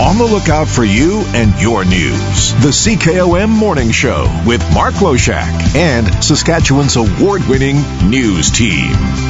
on the lookout for you and your news. The CKOM Morning Show with Mark Loshak and Saskatchewan's award-winning news team.